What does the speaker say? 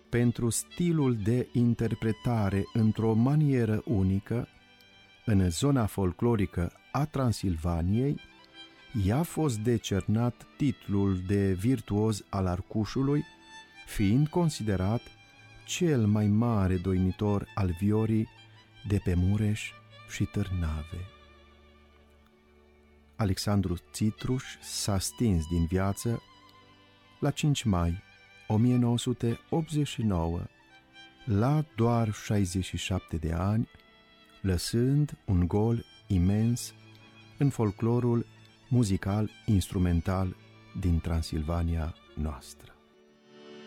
pentru stilul de interpretare într-o manieră unică în zona folclorică a Transilvaniei, i-a fost decernat titlul de virtuoz al arcușului, fiind considerat cel mai mare doinitor al viorii de pe Mureș și Târnave. Alexandru Țitruș s-a stins din viață la 5 mai 1989, la doar 67 de ani, lăsând un gol imens în folclorul muzical instrumental din Transilvania noastră.